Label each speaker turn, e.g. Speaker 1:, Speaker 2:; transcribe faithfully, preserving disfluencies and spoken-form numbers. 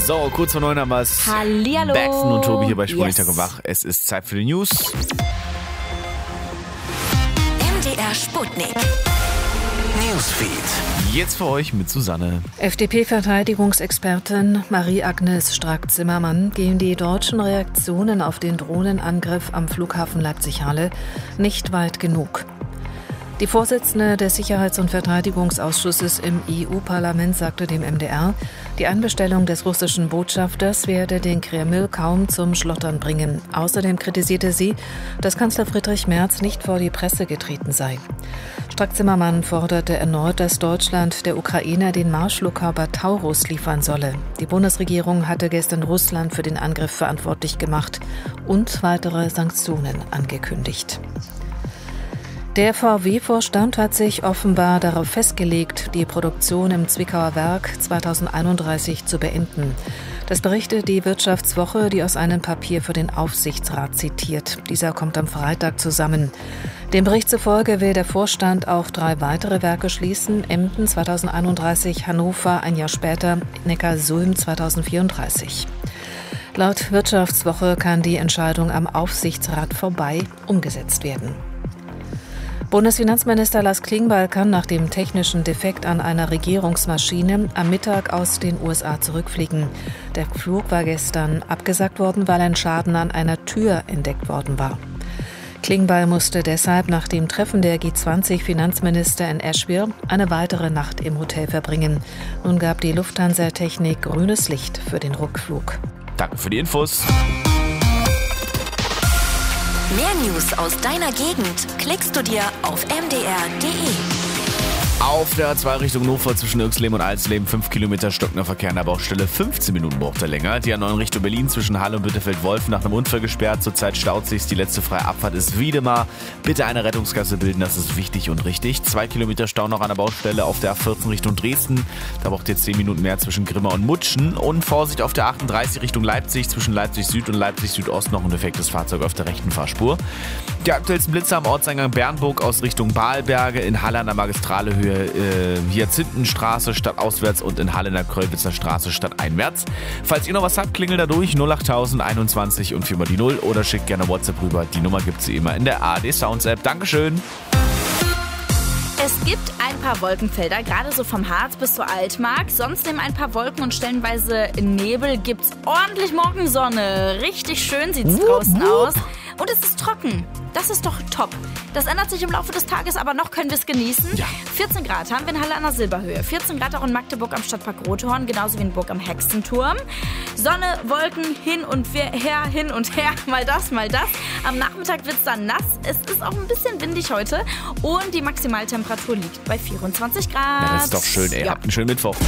Speaker 1: So, kurz vor neun haben wir es.
Speaker 2: Hallihallo.
Speaker 1: Baxen und Tobi hier bei Schwulentag
Speaker 2: Yes.
Speaker 1: und Wach. Es ist Zeit für die News.
Speaker 3: M D R Sputnik. Newsfeed.
Speaker 1: Jetzt für euch mit Susanne.
Speaker 4: F D P-Verteidigungsexpertin Marie-Agnes Strack-Zimmermann gehen die deutschen Reaktionen auf den Drohnenangriff am Flughafen Leipzig-Halle nicht weit genug. Die Vorsitzende des Sicherheits- und Verteidigungsausschusses im E U-Parlament sagte dem M D R, die Einbestellung des russischen Botschafters werde den Kreml kaum zum Schlottern bringen. Außerdem kritisierte sie, dass Kanzler Friedrich Merz nicht vor die Presse getreten sei. Strack-Zimmermann forderte erneut, dass Deutschland der Ukraine den Marschflugkörper Taurus liefern solle. Die Bundesregierung hatte gestern Russland für den Angriff verantwortlich gemacht und weitere Sanktionen angekündigt. Der V W-Vorstand hat sich offenbar darauf festgelegt, die Produktion im Zwickauer Werk zweitausendeinunddreißig zu beenden. Das berichtet die Wirtschaftswoche, die aus einem Papier für den Aufsichtsrat zitiert. Dieser kommt am Freitag zusammen. Dem Bericht zufolge will der Vorstand auch drei weitere Werke schließen. Emden zweitausendeinunddreißig, Hannover ein Jahr später, Neckarsulm zweitausendvierunddreißig. Laut Wirtschaftswoche kann die Entscheidung am Aufsichtsrat vorbei umgesetzt werden. Bundesfinanzminister Lars Klingbeil kann nach dem technischen Defekt an einer Regierungsmaschine am Mittag aus den U S A zurückfliegen. Der Flug war gestern abgesagt worden, weil ein Schaden an einer Tür entdeckt worden war. Klingbeil musste deshalb nach dem Treffen der G zwanzig Finanzminister in Asheville eine weitere Nacht im Hotel verbringen. Nun gab die Lufthansa-Technik grünes Licht für den Rückflug.
Speaker 1: Danke für die Infos.
Speaker 3: Mehr News aus deiner Gegend klickst du dir auf m d r punkt d e.
Speaker 1: Auf der A zwei Richtung Hannover zwischen Irxleben und Alsleben fünf Kilometer stockender Verkehr an der Baustelle. fünfzehn Minuten braucht er länger. Die A neun Richtung Berlin zwischen Halle und Bitterfeld-Wolf nach einem Unfall gesperrt. Zurzeit staut sich's. Die letzte freie Abfahrt ist Wiedemar. Bitte eine Rettungskasse bilden, das ist wichtig und richtig. Zwei Kilometer Stau noch an der Baustelle auf der A vierzehn Richtung Dresden. Da braucht ihr zehn Minuten mehr zwischen Grimma und Mutschen. Und Vorsicht auf der achtunddreißig Richtung Leipzig zwischen Leipzig Süd und Leipzig Südost noch ein defektes Fahrzeug auf der rechten Fahrspur. Die aktuellsten Blitze am Ortseingang Bernburg aus Richtung Balberge, in Halle an der Magistrale Höhe äh, Hyazinthenstraße stadtauswärts und in Halle in der Kröllwitzer Straße stadteinwärts. Falls ihr noch was habt, klingelt da durch null achttausend einundzwanzig und viermal die null oder schickt gerne WhatsApp rüber. Die Nummer gibt's wie immer in der A R D Sounds App. Dankeschön.
Speaker 2: Es gibt ein paar Wolkenfelder, gerade so vom Harz bis zur Altmark. Sonst neben ein paar Wolken und stellenweise Nebel gibt's ordentlich Morgensonne. Richtig schön sieht's draußen aus. Und es ist trocken. Das ist doch top. Das ändert sich im Laufe des Tages, aber noch können wir es genießen. Ja. vierzehn Grad haben wir in Halle an der Silberhöhe. vierzehn Grad auch in Magdeburg am Stadtpark Rothorn, genauso wie in Burg am Hexenturm. Sonne, Wolken, hin und her, hin und her. Mal das, mal das. Am Nachmittag wird es dann nass. Es ist auch ein bisschen windig heute. Und die Maximaltemperatur liegt bei vierundzwanzig Grad.
Speaker 1: Ja, das ist doch schön, ey.
Speaker 2: Ja.
Speaker 1: Habt einen schönen Mittwoch.